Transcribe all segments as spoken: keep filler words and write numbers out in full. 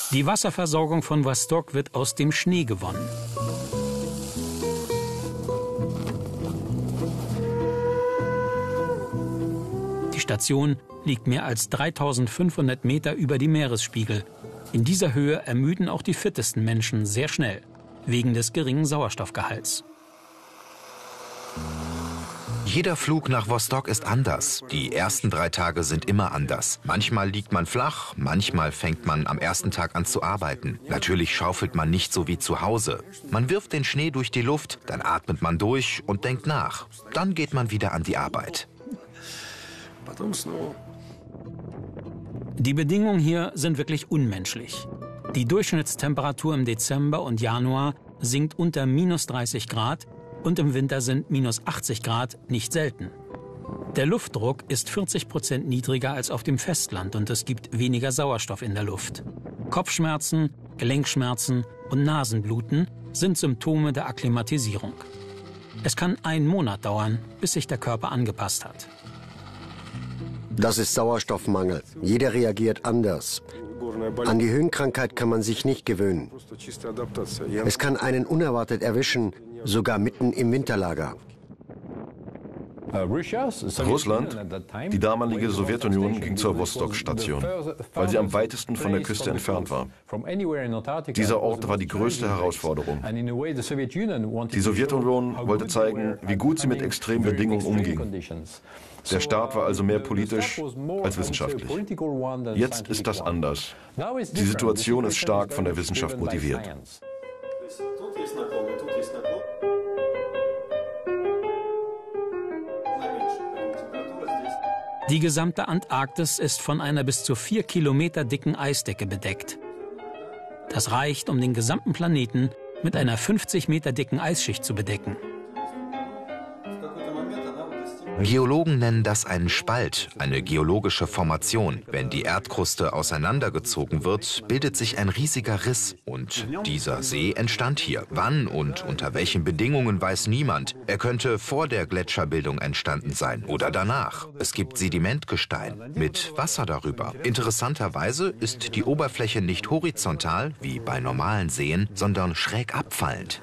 Die Wasserversorgung von Wostok wird aus dem Schnee gewonnen. Die Station liegt mehr als dreitausendfünfhundert Meter über dem Meeresspiegel. In dieser Höhe ermüden auch die fittesten Menschen sehr schnell, wegen des geringen Sauerstoffgehalts. Jeder Flug nach Wostok ist anders. Die ersten drei Tage sind immer anders. Manchmal liegt man flach, manchmal fängt man am ersten Tag an zu arbeiten. Natürlich schaufelt man nicht so wie zu Hause. Man wirft den Schnee durch die Luft, dann atmet man durch und denkt nach. Dann geht man wieder an die Arbeit. Die Bedingungen hier sind wirklich unmenschlich. Die Durchschnittstemperatur im Dezember und Januar sinkt unter minus dreißig Grad und im Winter sind minus achtzig Grad nicht selten. Der Luftdruck ist vierzig Prozent niedriger als auf dem Festland und es gibt weniger Sauerstoff in der Luft. Kopfschmerzen, Gelenkschmerzen und Nasenbluten sind Symptome der Akklimatisierung. Es kann einen Monat dauern, bis sich der Körper angepasst hat. Das ist Sauerstoffmangel. Jeder reagiert anders. An die Höhenkrankheit kann man sich nicht gewöhnen. Es kann einen unerwartet erwischen, sogar mitten im Winterlager. Russland, die damalige Sowjetunion, ging zur Wostok-Station, weil sie am weitesten von der Küste entfernt war. Dieser Ort war die größte Herausforderung. Die Sowjetunion wollte zeigen, wie gut sie mit extremen Bedingungen umging. Der Staat war also mehr politisch als wissenschaftlich. Jetzt ist das anders. Die Situation ist stark von der Wissenschaft motiviert. Die gesamte Antarktis ist von einer bis zu vier Kilometer dicken Eisdecke bedeckt. Das reicht, um den gesamten Planeten mit einer fünfzig Meter dicken Eisschicht zu bedecken. Geologen nennen das einen Spalt, eine geologische Formation. Wenn die Erdkruste auseinandergezogen wird, bildet sich ein riesiger Riss. Und dieser See entstand hier. Wann und unter welchen Bedingungen weiß niemand. Er könnte vor der Gletscherbildung entstanden sein oder danach. Es gibt Sedimentgestein mit Wasser darüber. Interessanterweise ist die Oberfläche nicht horizontal, wie bei normalen Seen, sondern schräg abfallend.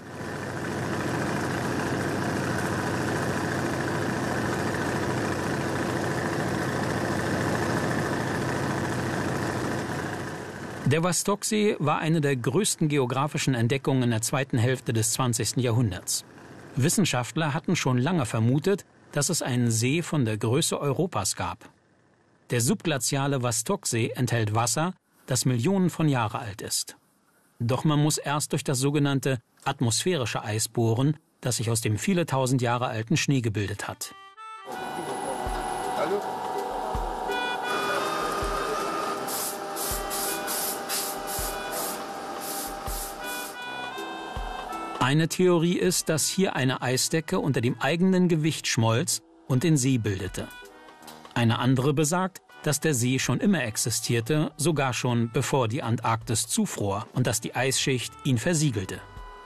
Der Wostoksee war eine der größten geografischen Entdeckungen in der zweiten Hälfte des zwanzigsten Jahrhunderts. Wissenschaftler hatten schon lange vermutet, dass es einen See von der Größe Europas gab. Der subglaziale Wostoksee enthält Wasser, das Millionen von Jahren alt ist. Doch man muss erst durch das sogenannte atmosphärische Eis bohren, das sich aus dem viele tausend Jahre alten Schnee gebildet hat. Hallo? Eine Theorie ist, dass hier eine Eisdecke unter dem eigenen Gewicht schmolz und den See bildete. Eine andere besagt, dass der See schon immer existierte, sogar schon bevor die Antarktis zufror und dass die Eisschicht ihn versiegelte.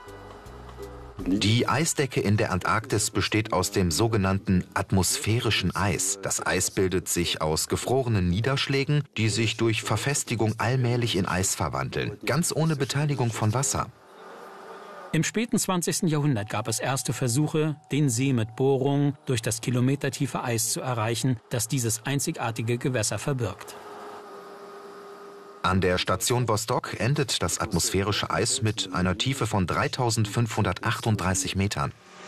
Die Eisdecke in der Antarktis besteht aus dem sogenannten atmosphärischen Eis. Das Eis bildet sich aus gefrorenen Niederschlägen, die sich durch Verfestigung allmählich in Eis verwandeln, ganz ohne Beteiligung von Wasser. Im späten zwanzigsten Jahrhundert gab es erste Versuche, den See mit Bohrungen durch das kilometertiefe Eis zu erreichen, das dieses einzigartige Gewässer verbirgt. An der Station Wostok endet das atmosphärische Eis mit einer Tiefe von dreitausendfünfhundertachtunddreißig Metern.